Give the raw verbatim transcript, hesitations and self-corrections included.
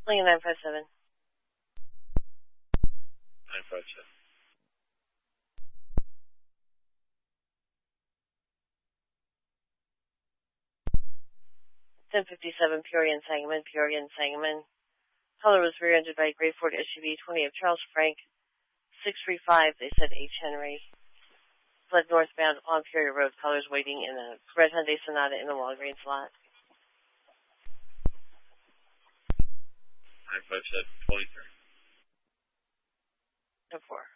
Lincoln nine five seven. nine five seven. ten fifty-seven, Peoria and Sangamon, Peoria and Sangamon. Caller was rear-ended by a gray Ford S U V, twenty of Charles Frank, six three five, they said H. Henry. Fled northbound on Peoria Road. Callers waiting in a red Hyundai Sonata in the Walgreens lot. nine five seven, twenty-three. ten four.